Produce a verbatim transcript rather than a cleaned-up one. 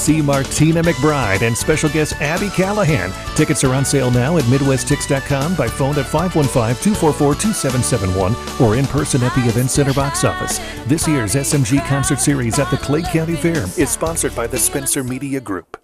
see Martina McBride and special guest Abby Callahan. Tickets are on sale now at midwest tix dot com, by phone at five one five, two four four, two seven seven one or in person at the Event Center box office. This year's S M G Concert Series at the Clay County Fair is sponsored by the Spencer Media Group.